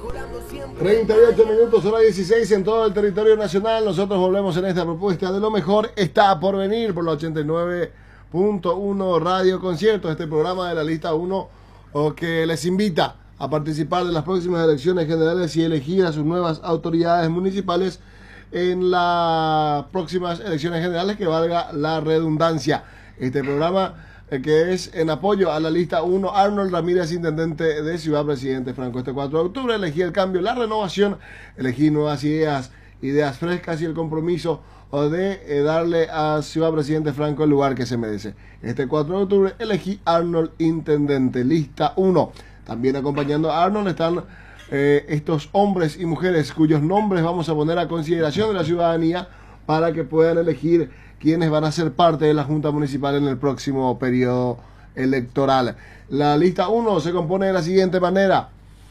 38 minutos, hora 16 en todo el territorio nacional. Nosotros volvemos en esta propuesta de lo mejor está por venir por la 89.1 Radio Concierto, este programa de la lista 1 que les invita a participar de las próximas elecciones generales y elegir a sus nuevas autoridades municipales en las próximas elecciones generales, que valga la redundancia. Este programa que es en apoyo a la lista 1, Arnold Ramírez, intendente de Ciudad Presidente Franco. Este 4 de octubre elegí el cambio, la renovación, elegí nuevas ideas frescas y el compromiso de darle a Ciudad Presidente Franco el lugar que se merece. Este 4 de octubre elegí Arnold intendente, lista 1. También acompañando a Arnold están estos hombres y mujeres cuyos nombres vamos a poner a consideración de la ciudadanía para que puedan elegir quienes van a ser parte de la Junta Municipal en el próximo periodo electoral. La lista 1 se compone de la siguiente manera.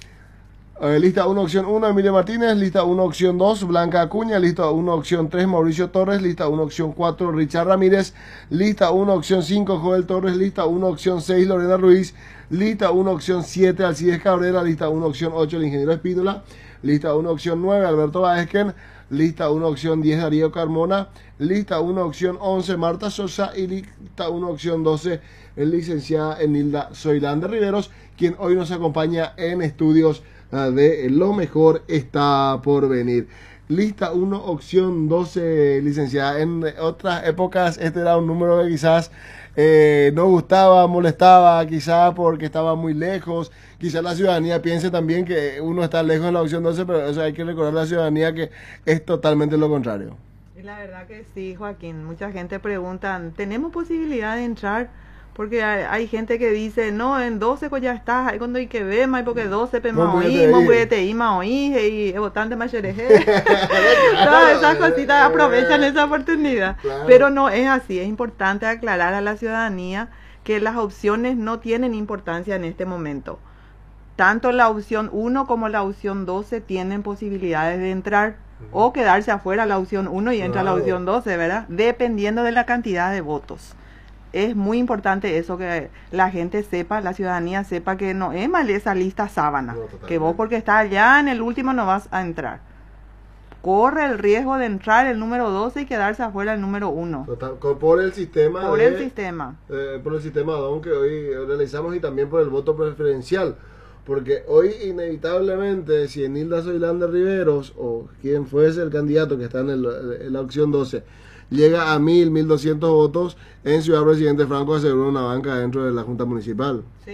Lista 1, opción 1, Emilio Martínez. Lista 1, opción 2, Blanca Acuña. Lista 1, opción 3, Mauricio Torres. Lista 1, opción 4, Richard Ramírez. Lista 1, opción 5, Joel Torres. Lista 1, opción 6, Lorena Ruiz. Lista 1, opción 7, Alcides Cabrera. Lista 1, opción 8, el ingeniero Espínola. Lista 1, opción 9, Alberto Baezquen. Lista 1, opción 10, Darío Carmona. Lista 1, opción 11, Marta Sosa. Y lista 1, opción 12, el licenciada Enilda Zoilander Riveros, quien hoy nos acompaña en estudios de Lo Mejor Está Por Venir. Lista 1, opción 12, licenciada. En otras épocas este era un número que quizás no gustaba, molestaba, quizás porque estaba muy lejos. Quizás la ciudadanía piense también que uno está lejos de la opción 12, pero eso hay que recordar a la ciudadanía que es totalmente lo contrario. La verdad que sí, Joaquín. Mucha gente pregunta, ¿tenemos posibilidad de entrar? Porque hay gente que dice, no, en 12 pues ya estás, ahí cuando hay que ver, más porque 12 pema oí, monguete y ma oí, y votante más xereje. Todas esas cositas aprovechan esa oportunidad. Claro. Pero no es así, es importante aclarar a la ciudadanía que las opciones no tienen importancia en este momento. Tanto la opción 1 como la opción 12 tienen posibilidades de entrar o quedarse afuera la opción 1 y entra la opción 12, ¿verdad? Dependiendo de la cantidad de votos. Es muy importante eso, que la gente sepa, la ciudadanía sepa que no es mal esa lista sábana, que vos porque estás allá en el último no vas a entrar. Corre el riesgo de entrar el número 12 y quedarse afuera el número 1. Por el sistema. Por el sistema. Por el sistema DON que hoy realizamos y también por el voto preferencial. Porque hoy inevitablemente si Enilda Zoilander Riveros o quien fuese el candidato que está en la opción 12 llega a 1.200 votos, en Ciudad Presidente Franco asegura una banca dentro de la Junta Municipal. Sí.